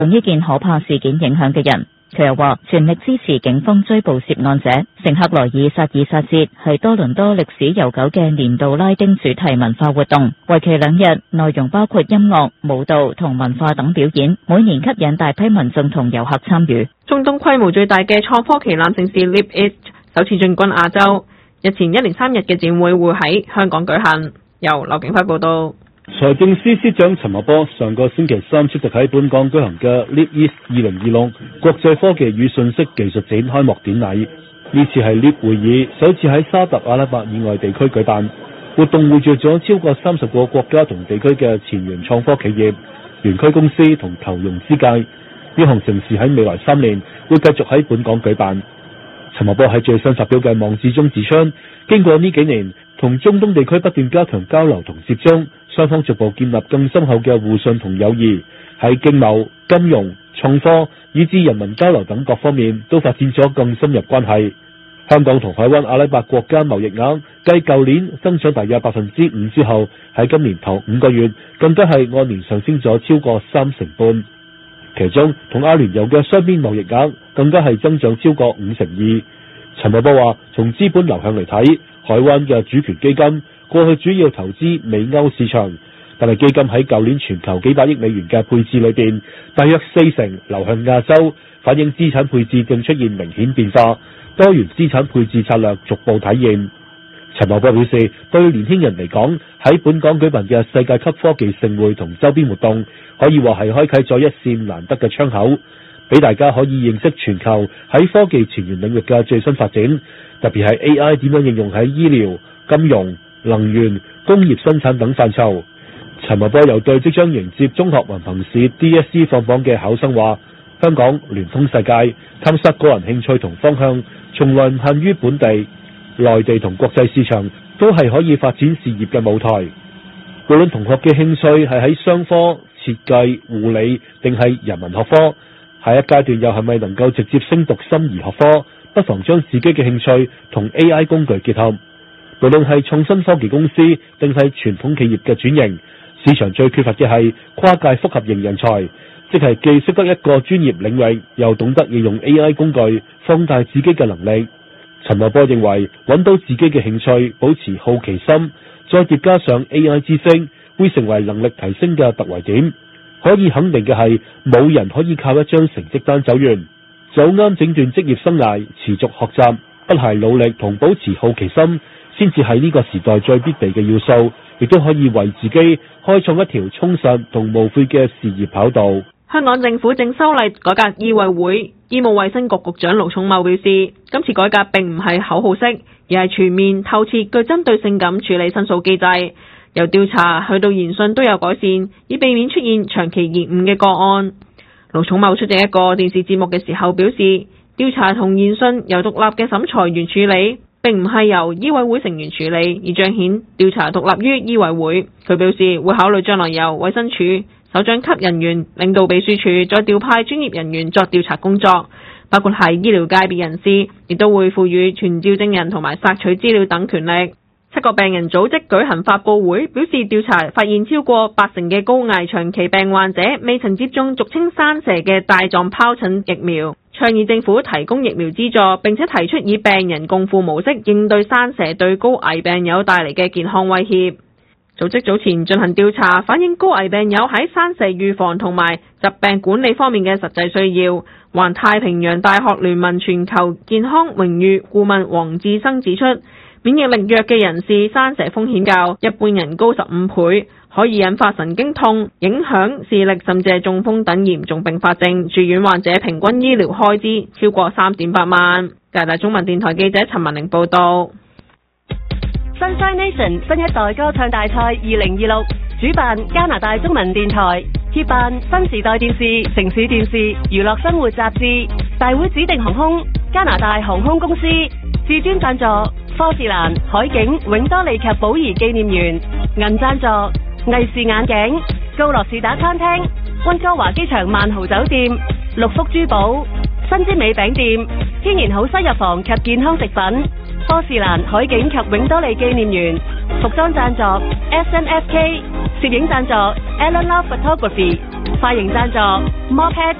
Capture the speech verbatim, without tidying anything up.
受呢件可怕事件影響嘅人。佢又話全力支持警方追捕涉案者。聖克萊爾薩爾薩節係多倫多歷史悠久嘅年度拉丁主題文化活動，為期兩日，內容包括音樂、舞蹈同文化等表演，每年吸引大批民眾同遊客參與。 中東規模最大嘅創科旗艦城市 Leap East 首次進軍亞洲，日前一連三日嘅展會會喺香港舉行。由劉景輝報道。 財政司司長陳茂波上個星期三出席喺本港舉行嘅 Leap East 二零二六國際科技與信息技術展開幕典禮。呢次係 Leap 會議首次喺沙特阿拉伯以外地區舉辦，活動匯聚咗超過三十個國家同地區嘅前沿創科企業、園區公司同投融資界。呢項盛事喺未來三年會繼續喺本港舉辦。陳茂波喺最新發表嘅網誌中指出，經過呢幾年同中東地區不斷加強交流同接觸，雙方逐步建立更深厚嘅互信同友誼，喺經貿、金融、創科以至人民交流等各方面都發展咗更深入關係。香港同海灣阿拉伯國家貿易額繼舊年增長大約百分之五之後，喺今年頭五個月更加係按年上升咗超過三成半。其中同阿聯酋嘅雙邊貿易額更加係增長超過五成二。陳茂波話：從資本流向嚟睇，海灣嘅主權基金過去主要投資美歐市場，但係基金喺舊年全球幾百億美元嘅配置裏邊，大約四成流向亞洲，反映資產配置正出現明顯變化，多元資產配置策略逐步體現。陳茂波表示，對年輕人嚟講，喺本港舉辦嘅世界級科技盛會同周邊活動，可以話係開啟咗一扇難得嘅窗口，俾大家可以認識全球喺科技前沿領域嘅最新發展，特別係 A I 點樣應用喺醫療、金融、能源、工業生產等範疇。陳茂波又對即將迎接中學文憑試 D S E 放榜嘅考生話：香港聯通世界，探索個人興趣同方向，從來唔限於本地、內地同國際市場，都係可以發展事業嘅舞台。無論同學嘅興趣係喺商科、設計、護理定係人文學科，下一階段又係咪能夠直接升讀心儀學科，不妨將自己嘅興趣同 A I 工具結合。無論係創新科技公司定係傳統企業嘅轉型，市場最缺乏嘅係跨界複合型人才，即係既識得一個專業領域，又懂得應用 A I 工具放大自己嘅能力。陳茂波認為，揾到自己嘅興趣，保持好奇心，再疊加上 A I 知識，會成為能力提升嘅突圍點。可以肯定嘅係，冇人可以靠一張成績單走完。走啱整段職業生涯，持續學習，不懈努力同保持好奇心，先至係呢個時代最必備嘅要素，亦都可以為自己開創一條充實同無悔嘅事業跑道。 香港政府正修例改革醫委會，醫務衛生局局長盧寵茂表示，今次改革並唔係口號式，而係全面透徹、具針對性咁處理申訴機制，由調查去到研訊都有改善，以避免出現長期延誤嘅個案。盧寵茂出席一個電視節目嘅時候表示，調查同研訊由獨立嘅審裁員處理，並唔係由醫委會成員處理，以彰顯調查獨立於醫委會。佢表示會考慮將來由衛生署首長級人員領導秘書處，再調派專業人員作調查工作，包括係醫療界別人士，亦都會賦予傳召證人同埋索取資料等權力。七個病人組織舉行發佈會，表示調查發現超過八成嘅高危長期病患者未曾接種俗稱山蛇嘅帶狀疱疹疫苗，倡議政府提供疫苗資助，並且提出以病人共付模式應對山蛇對高危病友帶嚟嘅健康威脅。組織早前進行調查，反映高危病友喺山蛇預防同埋疾病管理方面嘅實際需要。環太平洋大學聯盟全球健康榮譽顧問黃志生指出，免疫力弱嘅人士山蛇風險較一般人高十五倍，可以引發神經痛、影響視力甚至係中風等嚴重併發症。住院患者平均醫療開支超過三點八萬。加拿大中文電台記者陳文玲報道。 Sunshine Nation 新一代歌唱大賽二零二六主辦加拿大中文電台，協辦新時代電視、城市電視、娛樂生活雜誌。大會指定航空加拿大航空公司，至尊贊助科士蘭、海景、永多利及寶儀紀念園，銀贊助藝視眼鏡、高樂士打餐廳、溫哥華機場萬豪酒店、六福珠寶、新之美餅店、天然好西藥房及健康食品、科士蘭、海景及永多利紀念園，服裝贊助 S N F K， 攝影贊助 Alan Love Photography， 髮型贊助 Moped